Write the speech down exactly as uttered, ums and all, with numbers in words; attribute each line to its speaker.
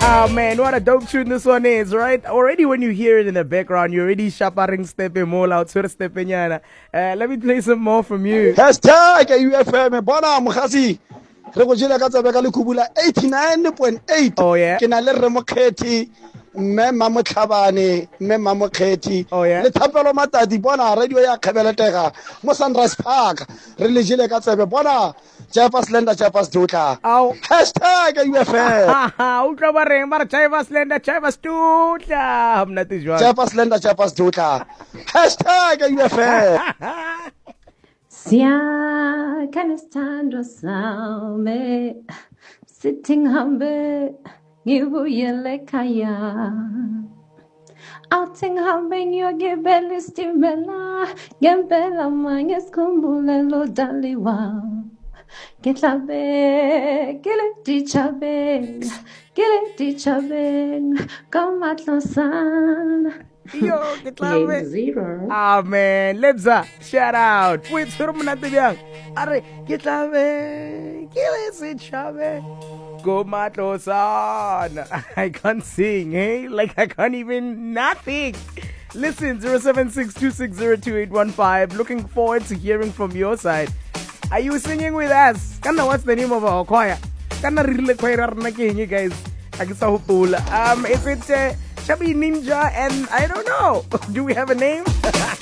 Speaker 1: Oh man, what a dope tune this one is, right? Already when you hear it in the background, you're already shaparing stepping more out to the stepping yana. Uh, let me play some more from you.
Speaker 2: Hashtag U F M bona mkhasi. Re go jela ka tsebe ka lekubula eighty-nine point eight.
Speaker 1: Oh yeah.
Speaker 2: Ke na le re mokgethi mme Mamotlhabane mme Mamokgethi.
Speaker 1: Oh yeah.
Speaker 2: Le thapelo matadi bona radio ya kgebeletega mo Sunrise Park. Re le jele ka tsebe bona Jeffa Slender Jeffa Dutla.
Speaker 1: Ow.
Speaker 2: Hashtag U F M.
Speaker 1: Utlwa ba reng ba re Jeffa Slender Jeffa Dutla. Mnati jwang.
Speaker 2: Jeffa Slender Jeffa Dutla. Hashtag U F M.
Speaker 3: Siyakanistando sami sitting humble ngibuyele khaya outing humble ngiyogibela istimela ngempela manje sikhumbule lo daliwa Ketlabe, kile dichabe, kile dichabe, kamatlosan.
Speaker 1: Yo, Ketlabe. Zero. Ah man, Lebza, shout out. Wait, Surumnati Biang. Are, Ketlabe, kile dichabe. Go matlosan. I can't sing, hey? Like I can't even nothing. Listen, zero seven six two six zero two eight one five. Looking forward to hearing from your side. Are you singing with us? Kana, what's the name of our choir? Kana rile choir na kenye guys. Akisa hopula. Um, is it uh, Chubby Ninja and I don't know. Do we have a name?